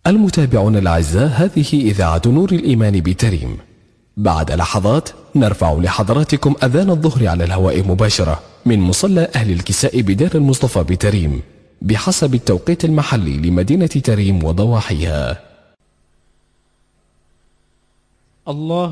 المتابعون الأعزاء، هذه إذاعة نور الإيمان بتريم. بعد لحظات نرفع لحضراتكم أذان الظهر على الهواء مباشرة من مصلى أهل الكساء بدار المصطفى بتريم بحسب التوقيت المحلي لمدينة تريم وضواحيها. الله